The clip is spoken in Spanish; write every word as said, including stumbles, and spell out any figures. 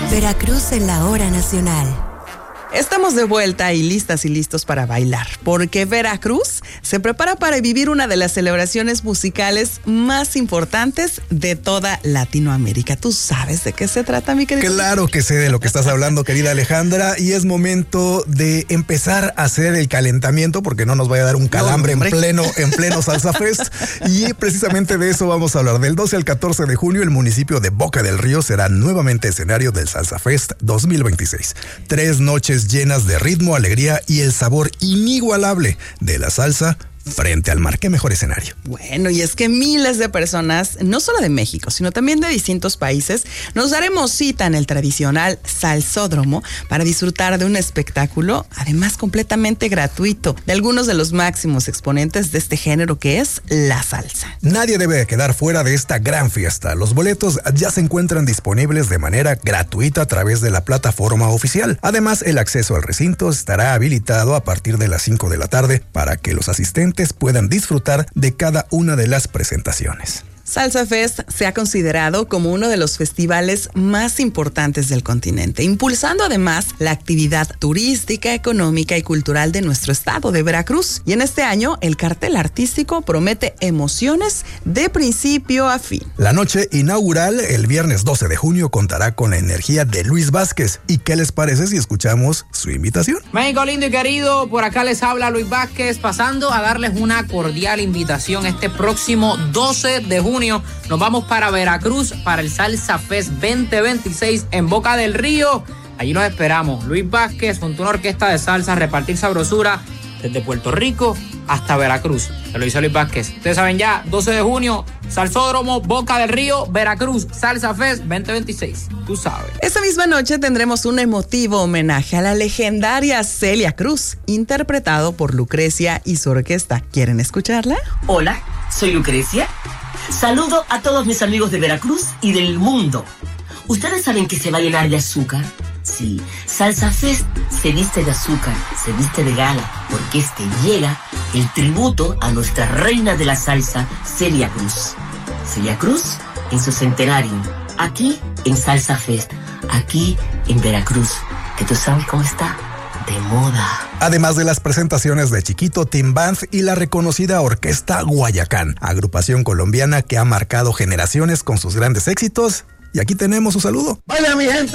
Veracruz en la hora nacional. Estamos de vuelta y listas y listos para bailar, porque Veracruz se prepara para vivir una de las celebraciones musicales más importantes de toda Latinoamérica. ¿Tú sabes de qué se trata, mi querida? Claro que sé de lo que estás hablando, querida Alejandra, y es momento de empezar a hacer el calentamiento, porque no nos vaya a dar un calambre no, en pleno, en pleno Salsa Fest. Y precisamente de eso vamos a hablar. Del doce al catorce de junio, el municipio de Boca del Río será nuevamente escenario del Salsa Fest dos mil veintiséis. Tres noches llenas de ritmo, alegría y el sabor inigualable de la salsa frente al mar. ¿Qué mejor escenario? Bueno, y es que miles de personas, no solo de México, sino también de distintos países, nos daremos cita en el tradicional Salsódromo para disfrutar de un espectáculo, además completamente gratuito, de algunos de los máximos exponentes de este género que es la salsa. Nadie debe quedar fuera de esta gran fiesta. Los boletos ya se encuentran disponibles de manera gratuita a través de la plataforma oficial. Además, el acceso al recinto estará habilitado a partir de las cinco de la tarde para que los asistentes puedan disfrutar de cada una de las presentaciones. Salsa Fest se ha considerado como uno de los festivales más importantes del continente, impulsando además la actividad turística, económica y cultural de nuestro estado de Veracruz. Y en este año, el cartel artístico promete emociones de principio a fin. La noche inaugural, el viernes doce de junio, contará con la energía de Luis Vázquez. ¿Y qué les parece si escuchamos su invitación? México lindo y querido, por acá les habla Luis Vázquez, pasando a darles una cordial invitación este próximo doce de junio. Nos vamos para Veracruz para el Salsa Fest veinte veintiséis en Boca del Río. Allí los esperamos. Luis Vázquez junto a una orquesta de salsa, repartir sabrosura desde Puerto Rico hasta Veracruz. Se lo dice Luis Vázquez. Ustedes saben ya, doce de junio, Salsódromo, Boca del Río, Veracruz, Salsa Fest veinte veintiséis. Tú sabes. Esta misma noche tendremos un emotivo homenaje a la legendaria Celia Cruz, interpretado por Lucrecia y su orquesta. ¿Quieren escucharla? Hola, soy Lucrecia. Saludo a todos mis amigos de Veracruz y del mundo. ¿Ustedes saben que se va a llenar de azúcar? Sí, Salsa Fest se viste de azúcar, se viste de gala, porque este llega el tributo a nuestra reina de la salsa, Celia Cruz. Celia Cruz en su centenario, aquí en Salsa Fest, aquí en Veracruz, que tú sabes cómo está. De moda. Además de las presentaciones de Chiquito Team Band y la reconocida Orquesta Guayacán, agrupación colombiana que ha marcado generaciones con sus grandes éxitos. Y aquí tenemos su saludo. Vaya mi gente.